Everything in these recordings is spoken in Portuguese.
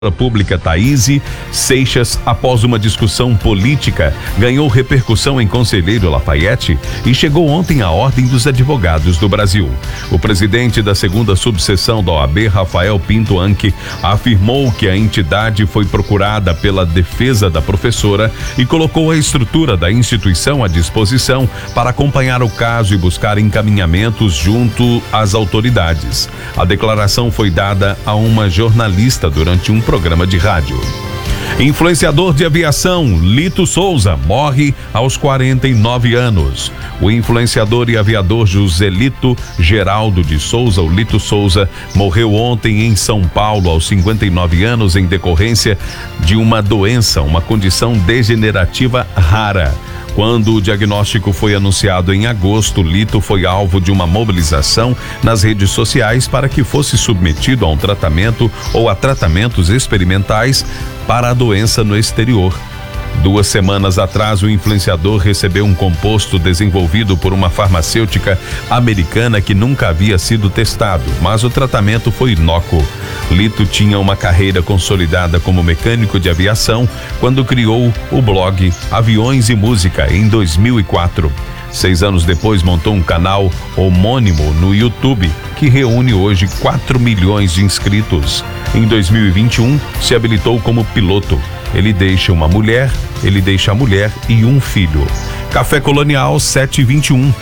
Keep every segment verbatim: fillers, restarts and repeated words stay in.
Pública Thaíse Seixas, após uma discussão política, ganhou repercussão em Conselheiro Lafayette e chegou ontem à Ordem dos Advogados do Brasil. O presidente da segunda subseção da O A B, Rafael Pinto Anque, afirmou que a entidade foi procurada pela defesa da professora e colocou a estrutura da instituição à disposição para acompanhar o caso e buscar encaminhamentos junto às autoridades. A declaração foi dada a uma jornalista durante um programa de rádio. Influenciador de aviação Lito Souza morre aos quarenta e nove anos. O influenciador e aviador Joselito Geraldo de Souza, o Lito Souza, morreu ontem em São Paulo aos cinquenta e nove anos em decorrência de uma doença, uma condição degenerativa rara. Quando o diagnóstico foi anunciado em agosto, Lito foi alvo de uma mobilização nas redes sociais para que fosse submetido a um tratamento ou a tratamentos experimentais para a doença no exterior. Duas semanas atrás, o influenciador recebeu um composto desenvolvido por uma farmacêutica americana que nunca havia sido testado, mas o tratamento foi inócuo. Lito tinha uma carreira consolidada como mecânico de aviação quando criou o blog Aviões e Música em dois mil e quatro. Seis anos depois, montou um canal homônimo no YouTube que reúne hoje quatro milhões de inscritos. Em dois mil e vinte e um, se habilitou como piloto. Ele deixa uma mulher, ele deixa a mulher e um filho. Café Colonial sete e vinte e um.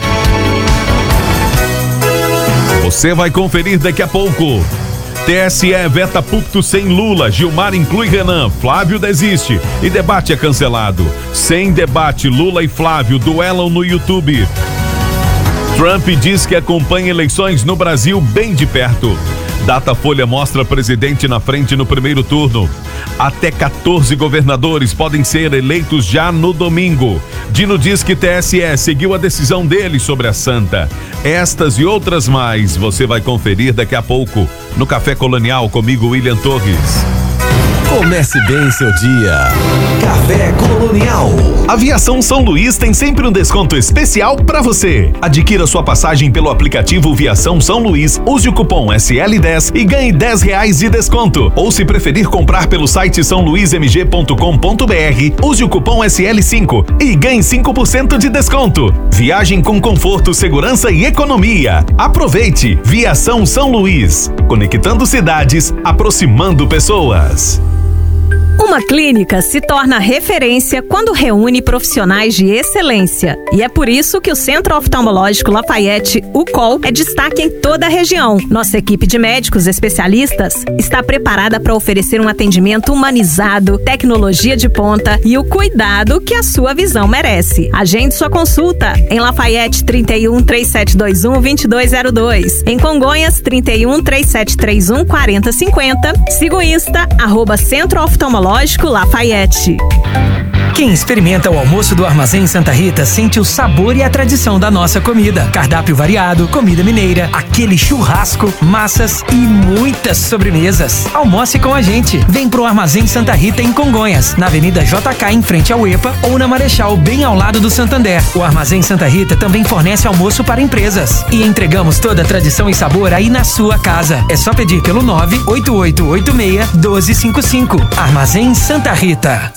Você vai conferir daqui a pouco. T S E veta púlpito sem Lula, Gilmar inclui Renan, Flávio desiste e debate é cancelado. Sem debate, Lula e Flávio duelam no YouTube. Trump diz que acompanha eleições no Brasil bem de perto. Datafolha mostra presidente na frente no primeiro turno. Até quatorze governadores podem ser eleitos já no domingo. Dino diz que T S E seguiu a decisão dele sobre a Santa. Estas e outras mais você vai conferir daqui a pouco no Café Colonial comigo, William Torres. Comece bem seu dia. Café Colonial. Aviação São Luís tem sempre um desconto especial para você. Adquira sua passagem pelo aplicativo Viação São Luís, use o cupom S L dez e ganhe dez reais de desconto. Ou se preferir comprar pelo site são luís m g ponto com ponto b r, use o cupom S L cinco e ganhe cinco por cento de desconto. Viagem com conforto, segurança e economia. Aproveite! Viação São Luís. Conectando cidades, aproximando pessoas. Uma clínica se torna referência quando reúne profissionais de excelência. E é por isso que o Centro Oftalmológico Lafayette, o C O L, é destaque em toda a região. Nossa equipe de médicos especialistas está preparada para oferecer um atendimento humanizado, tecnologia de ponta e o cuidado que a sua visão merece. Agende sua consulta em Lafayette trinta e um, três sete dois um, dois dois zero dois. Em Congonhas trinta e um, três sete três um, quatro zero cinco zero. Siga o Insta, arroba Centro Oftalmológico Lafayette. Quem experimenta o almoço do Armazém Santa Rita sente o sabor e a tradição da nossa comida. Cardápio variado, comida mineira, aquele churrasco, massas e muitas sobremesas. Almoce com a gente. Vem pro Armazém Santa Rita em Congonhas, na Avenida J K em frente ao EPA ou na Marechal, bem ao lado do Santander. O Armazém Santa Rita também fornece almoço para empresas. E entregamos toda a tradição e sabor aí na sua casa. É só pedir pelo nove oito oito oito seis, um dois cinco cinco. Armazém Santa Rita.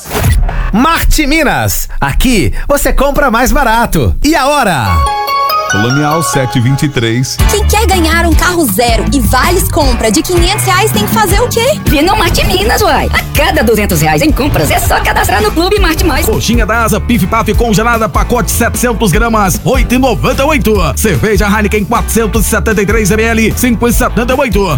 Marte Minas, aqui você compra mais barato. E a hora? Colonial sete e vinte e três. Quem quer ganhar um carro zero e vales compra de quinhentos reais tem que fazer o quê? Vir no Marte Minas, uai. A cada duzentos reais em compras é só cadastrar no Clube Marte Mais. Coxinha da Asa Pif Paf congelada, pacote setecentos gramas, oito e noventa e oito. Cerveja Heineken quatrocentos e setenta e três mililitros, cinco e setenta e oito.